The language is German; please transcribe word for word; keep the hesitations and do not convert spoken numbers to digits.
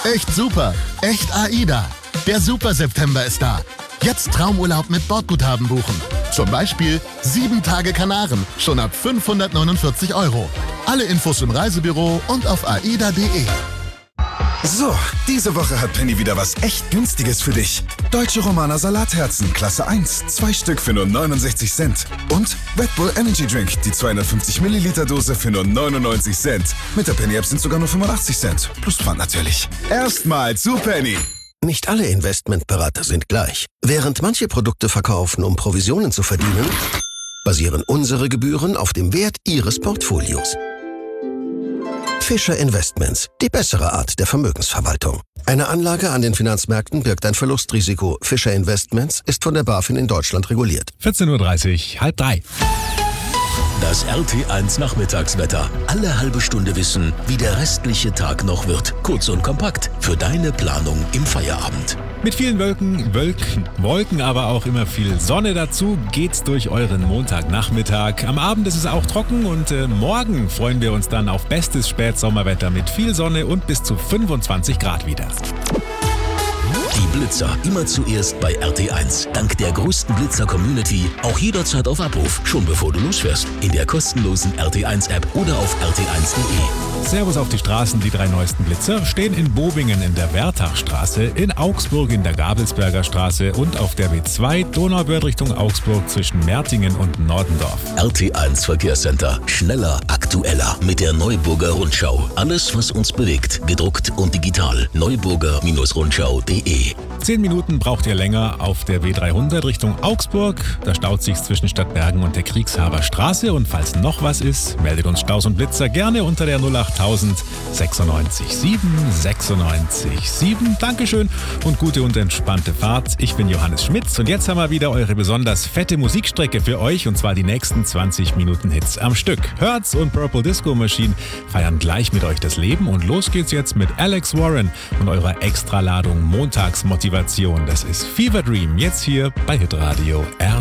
Echt super. Echt AIDA. Der Super-September ist da. Jetzt Traumurlaub mit Bordguthaben buchen. Zum Beispiel sieben Tage Kanaren, schon ab fünfhundertneunundvierzig Euro. Alle Infos im Reisebüro und auf aida punkt de. So, diese Woche hat Penny wieder was echt Günstiges für dich. Deutsche Romaner Salatherzen, Klasse eins, zwei Stück für nur neunundsechzig Cent. Und Red Bull Energy Drink, die zweihundertfünfzig Milliliter Dose für nur neunundneunzig Cent. Mit der Penny App sind sogar nur fünfundachtzig Cent. Plus Pfand natürlich. Erstmal zu Penny. Nicht alle Investmentberater sind gleich. Während manche Produkte verkaufen, um Provisionen zu verdienen, basieren unsere Gebühren auf dem Wert Ihres Portfolios. Fischer Investments, die bessere Art der Vermögensverwaltung. Eine Anlage an den Finanzmärkten birgt ein Verlustrisiko. Fischer Investments ist von der BaFin in Deutschland reguliert. vierzehn Uhr dreißig, halb drei. Das R T eins Nachmittagswetter. Alle halbe Stunde wissen, wie der restliche Tag noch wird. Kurz und kompakt für deine Planung im Feierabend. Mit vielen Wolken, Wolken, Wolken, aber auch immer viel Sonne dazu geht's durch euren Montagnachmittag. Am Abend ist es auch trocken und äh, morgen freuen wir uns dann auf bestes Spätsommerwetter mit viel Sonne und bis zu fünfundzwanzig Grad wieder. Die Blitzer immer zuerst bei R T eins. Dank der größten Blitzer-Community auch jederzeit auf Abruf, schon bevor du losfährst. In der kostenlosen R T eins App oder auf r t eins punkt de. Servus auf die Straßen, die drei neuesten Blitzer stehen in Bobingen in der Wertachstraße, in Augsburg in der Gabelsberger Straße und auf der B zwei Donauwörth Richtung Augsburg zwischen Mertingen und Nordendorf. R T eins Verkehrscenter. Schneller, aktueller mit der Neuburger Rundschau. Alles, was uns bewegt, gedruckt und digital. neuburger Rundschau punkt de. Zehn Minuten braucht ihr länger auf der B dreihundert Richtung Augsburg. Da staut sich zwischen Stadtbergen und der Kriegshaber Straße. Und falls noch was ist, meldet uns Staus und Blitzer gerne unter der null achttausend sechsundneunzig sieben sechsundneunzig sieben. Dankeschön und gute und entspannte Fahrt. Ich bin Johannes Schmitz und jetzt haben wir wieder eure besonders fette Musikstrecke für euch und zwar die nächsten zwanzig Minuten Hits am Stück. Hertz und Purple Disco Machine feiern gleich mit euch das Leben und los geht's jetzt mit Alex Warren und eurer Extraladung Montagsmotivation. Das ist Fever Dream, jetzt hier bei Hitradio R